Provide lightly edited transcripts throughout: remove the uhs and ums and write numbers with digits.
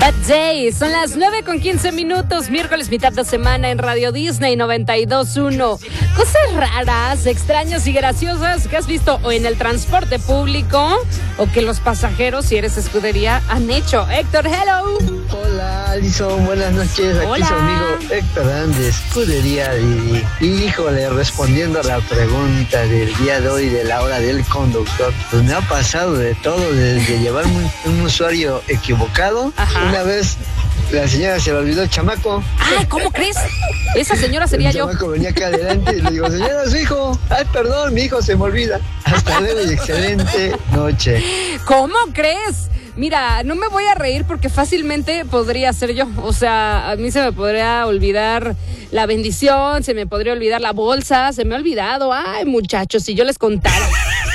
Bad Day, son las 9:15, miércoles mitad de semana en Radio Disney 92.1. Cosas raras, extrañas y graciosas que has visto o en el transporte público o que los pasajeros, si eres escudería, han hecho. Héctor, hello. Hola, Alison, buenas noches. Aquí Hola. su amigo Héctor de Escudería Didi. Híjole, respondiendo a la pregunta del día de hoy de la hora del conductor, pues me ha pasado de todo, desde llevarme un usuario equivocado. Ajá. Una vez la señora se le olvidó el chamaco. Ay, ¿cómo crees? Esa señora sería El yo. chamaco venía acá adelante y le digo, señora, su hijo. Ay, perdón, mi hijo se me olvida. Hasta luego y excelente noche. ¿Cómo crees? Mira, no me voy a reír porque fácilmente podría ser yo. O sea, a mí se me podría olvidar la bendición, se me podría olvidar la bolsa, se me ha olvidado. Ay, muchachos, si yo les contara.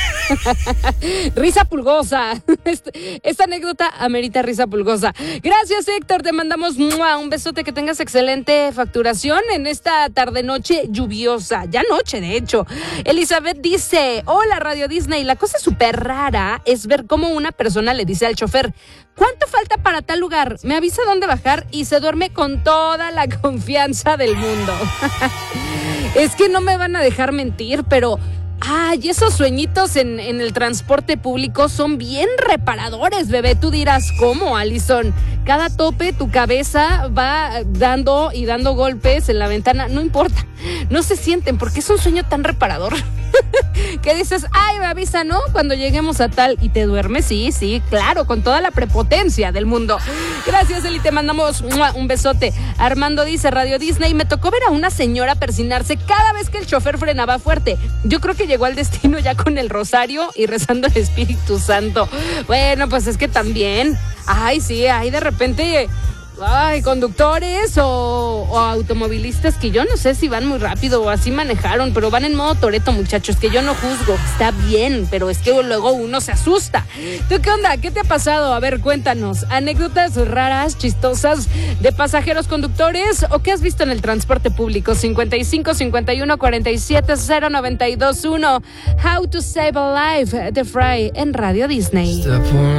Risa pulgosa. Esta anécdota amerita risa pulgosa. Gracias, Héctor. Te mandamos un besote. Que tengas excelente facturación en esta tarde-noche lluviosa. Ya noche, de hecho. Elizabeth dice: hola, Radio Disney. La cosa súper rara es ver cómo una persona le dice al chofer: ¿cuánto falta para tal lugar? Me avisa dónde bajar y se duerme con toda la confianza del mundo. Es que no me van a dejar mentir, pero... ay, esos sueñitos en el transporte público son bien reparadores, bebé. Tú dirás, ¿cómo, Alison? Cada tope tu cabeza va dando y dando golpes en la ventana. No importa, no se sienten porque es un sueño tan reparador. Que dices, ay, me avisa, ¿no? Cuando lleguemos a tal, y te duermes, sí, claro, con toda la prepotencia del mundo. Gracias, Eli, te mandamos un besote. Armando dice: Radio Disney, me tocó ver a una señora persinarse cada vez que el chofer frenaba fuerte. Yo creo que llegó al destino ya con el rosario y rezando al Espíritu Santo. Bueno, pues es que también, ay, sí, hay de repente... ay, conductores o automovilistas que yo no sé si van muy rápido o así manejaron, pero van en modo Toretto, muchachos, que yo no juzgo, está bien, pero es que luego uno se asusta. ¿Tú qué onda? ¿Qué te ha pasado? A ver, cuéntanos, anécdotas raras, chistosas de pasajeros conductores o qué has visto en el transporte público. 55 51 47 092 1. How to Save a Life, The Fry en Radio Disney.